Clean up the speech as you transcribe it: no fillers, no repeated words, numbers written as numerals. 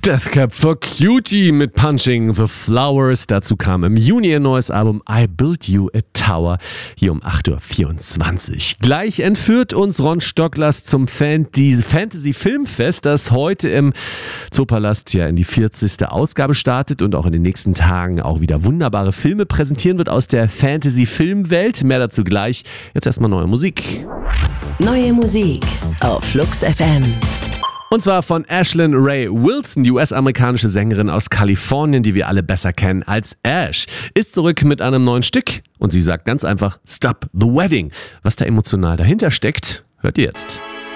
Deathcap for Cutie mit Punching the Flowers. Dazu kam im Juni ihr neues Album I Built You a Tower, hier um 8.24 Uhr. Gleich entführt uns Ron Stocklast zum Fantasy Filmfest, das heute im Zoopalast ja in die 40. Ausgabe startet und auch in den nächsten Tagen auch wieder wunderbare Filme präsentieren wird aus der Fantasy-Filmwelt. Mehr dazu gleich. Jetzt erstmal neue Musik. Neue Musik auf Flux FM. Und zwar von Ashlyn Ray Wilson, die US-amerikanische Sängerin aus Kalifornien, die wir alle besser kennen als Ash, ist zurück mit einem neuen Stück und sie sagt ganz einfach Stop the Wedding. Was da emotional dahinter steckt, hört ihr jetzt.